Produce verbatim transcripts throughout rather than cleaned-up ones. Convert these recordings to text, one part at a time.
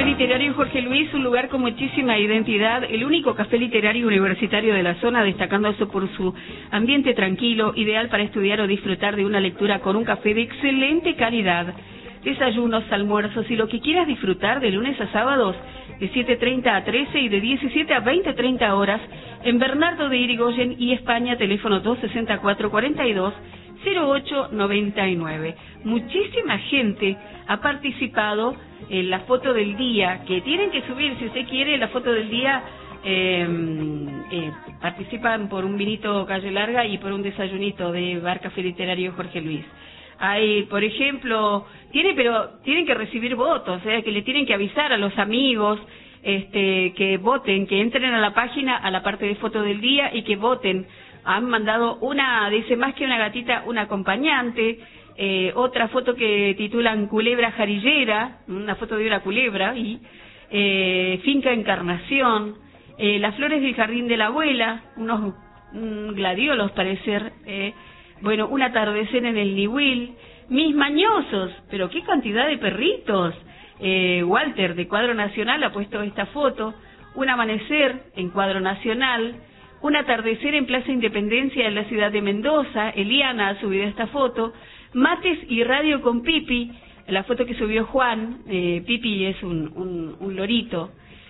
Café Literario Jorge Luis, un lugar con muchísima identidad, el único café literario universitario de la zona, destacándose por su ambiente tranquilo, ideal para estudiar o disfrutar de una lectura con un café de excelente calidad. Desayunos, almuerzos y lo que quieras disfrutar de lunes a sábados, de siete treinta a trece y de diecisiete a veinte treinta horas, en Bernardo de Irigoyen y España, teléfono dos sesenta y cuatro cuarenta y dos cero ocho noventa y nueve. Muchísima gente ha participado en la foto del día, que tienen que subir, si usted quiere, la foto del día. Eh, eh, participan por un vinito Calle Larga y por un desayunito de Bar Café Literario Jorge Luis. Hay, por ejemplo, tiene, pero tienen que recibir votos, ¿eh? Que le tienen que avisar a los amigos, este, que voten, que entren a la página, a la parte de foto del día y que voten. Han mandado una, dice, más que una gatita, una acompañante, eh, otra foto que titulan Culebra Jarillera, una foto de una culebra, y eh, Finca Encarnación, eh, las flores del jardín de la abuela, unos mm, gladiolos parecer, eh, bueno, un atardecer en el Niwil, mis mañosos, pero qué cantidad de perritos. eh, Walter de Cuadro Nacional ha puesto esta foto, un amanecer en Cuadro Nacional, un atardecer en Plaza Independencia en la ciudad de Mendoza. Eliana ha subido esta foto, mates y radio con Pipi, la foto que subió Juan, eh, Pipi es un, un, un lorito,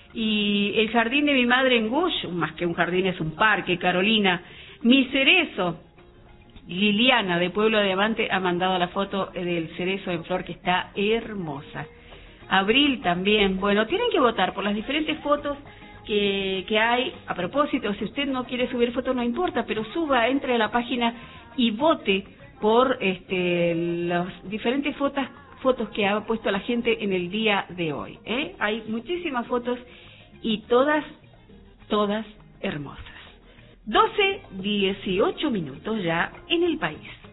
y el jardín de mi madre en Gush, más que un jardín es un parque, Carolina, mi cerezo. Liliana de Pueblo de Diamante ha mandado la foto del cerezo en flor que está hermosa. Abril también. Bueno, tienen que votar por las diferentes fotos que, que hay. A propósito, si usted no quiere subir fotos no importa, pero suba, entre a la página y vote por este, las diferentes fotos, fotos que ha puesto la gente en el día de hoy, ¿eh? Hay muchísimas fotos y todas, todas hermosas. doce dieciocho minutos ya en el país.